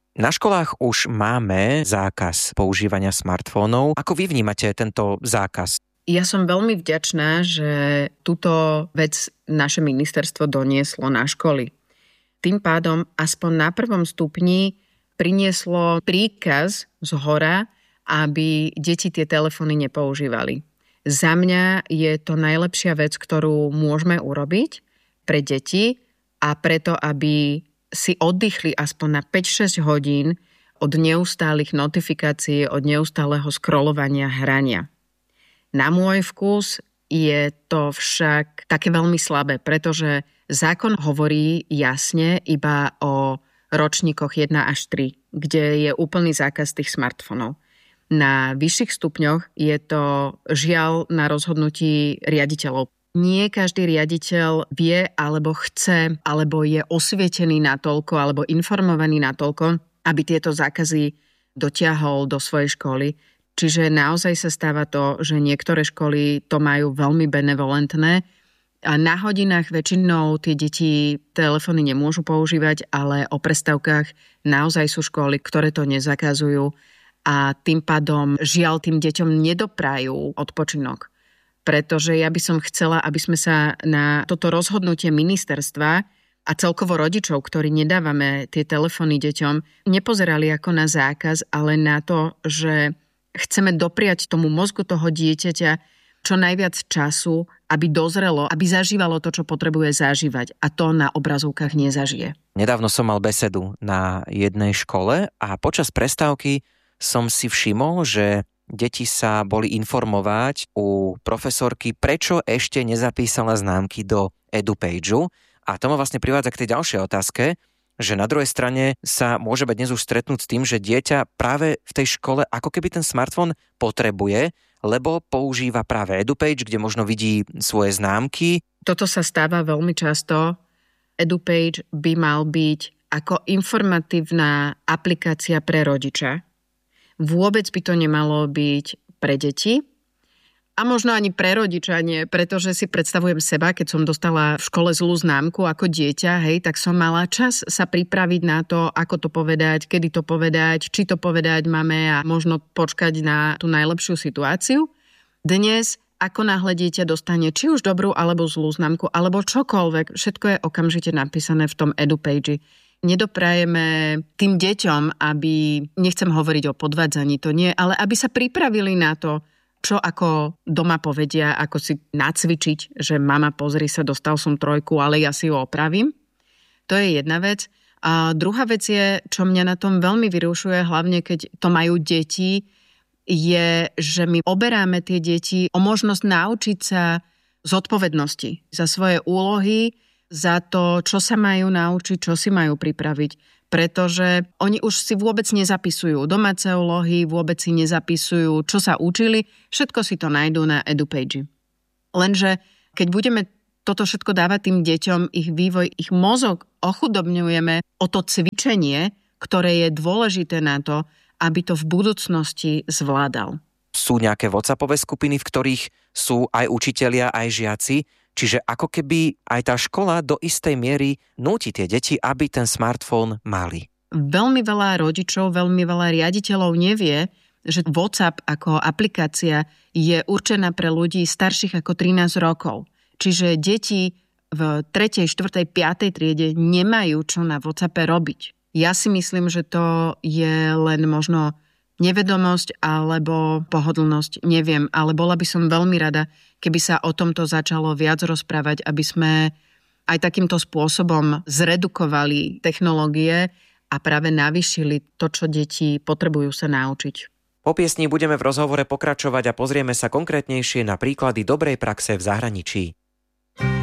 Na školách už máme zákaz používania smartfónov. Ako vy vnímate tento zákaz? Ja som veľmi vďačná, že túto vec naše ministerstvo donieslo na školy. Tým pádom aspoň na prvom stupni prinieslo príkaz zhora, aby deti tie telefóny nepoužívali. Za mňa je to najlepšia vec, ktorú môžeme urobiť pre deti a preto, aby si oddychli aspoň na 5-6 hodín od neustálych notifikácií, od neustáleho scrollovania, hrania. Na môj vkus je to však také veľmi slabé, pretože zákon hovorí jasne iba o ročníkoch 1 až 3, kde je úplný zákaz tých smartfónov. Na vyšších stupňoch je to žiaľ na rozhodnutí riaditeľov. Nie každý riaditeľ vie, alebo chce, alebo je osvietený natoľko, alebo informovaný natoľko, aby tieto zákazy dotiahol do svojej školy. Čiže naozaj sa stáva to, že niektoré školy to majú veľmi benevolentné. A na hodinách väčšinou tie deti telefóny nemôžu používať, ale o prestávkach naozaj sú školy, ktoré to nezakazujú a tým pádom žiaľ tým deťom nedoprajú odpočinok. Pretože ja by som chcela, aby sme sa na toto rozhodnutie ministerstva a celkovo rodičov, ktorí nedávame tie telefóny deťom, nepozerali ako na zákaz, ale na to, že chceme dopriať tomu mozgu toho dieťaťa čo najviac času, aby dozrelo, aby zažívalo to, čo potrebuje zažívať. A to na obrazovkách nezažije. Nedávno som mal besedu na jednej škole a počas prestávky som si všimol, že deti sa boli informovať u profesorky, prečo ešte nezapísala známky do EduPageu. A to ma vlastne privádza k tej ďalšej otázke, že na druhej strane sa môžeme dnes už stretnúť s tým, že dieťa práve v tej škole ako keby ten smartfón potrebuje, lebo používa práve EduPage, kde možno vidí svoje známky. Toto sa stáva veľmi často. EduPage by mal byť ako informatívna aplikácia pre rodiča. Vôbec by to nemalo byť pre deti a možno ani pre rodiča nie, pretože si predstavujem seba, keď som dostala v škole zlú známku ako dieťa, tak som mala čas sa pripraviť na to, ako to povedať, kedy to povedať, či to povedať máme a možno počkať na tú najlepšiu situáciu. Dnes, ako náhle dieťa dostane či už dobrú alebo zlú známku, alebo čokoľvek, všetko je okamžite napísané v tom EduPage. Nedoprajeme tým deťom, aby, nechcem hovoriť o podvádzaní, to nie, ale aby sa pripravili na to, čo ako doma povedia, ako si nacvičiť, že mama, pozri sa, dostal som 3, ale ja si ju opravím. To je jedna vec. A druhá vec je, čo mňa na tom veľmi vyrušuje, hlavne keď to majú deti, je, že my oberáme tie deti o možnosť naučiť sa zodpovednosti za svoje úlohy, za to, čo sa majú naučiť, čo si majú pripraviť. Pretože oni už si vôbec nezapisujú domáce úlohy, vôbec si nezapisujú, čo sa učili, všetko si to nájdú na EduPage. Lenže keď budeme toto všetko dávať tým deťom, ich vývoj, ich mozog ochudobňujeme o to cvičenie, ktoré je dôležité na to, aby to v budúcnosti zvládal. Sú nejaké WhatsAppové skupiny, v ktorých sú aj učitelia, aj žiaci, čiže ako keby aj tá škola do istej miery núti tie deti, aby ten smartfón mali. Veľmi veľa rodičov, veľmi veľa riaditeľov nevie, že WhatsApp ako aplikácia je určená pre ľudí starších ako 13 rokov. Čiže deti v 3., 4., 5. triede nemajú čo na WhatsAppe robiť. Ja si myslím, že to je len možno nevedomosť alebo pohodlnosť, neviem, ale bola by som veľmi rada, keby sa o tomto začalo viac rozprávať, aby sme aj takýmto spôsobom zredukovali technológie a práve navýšili to, čo deti potrebujú sa naučiť. Po piesni budeme v rozhovore pokračovať a pozrieme sa konkrétnejšie na príklady dobrej praxe v zahraničí.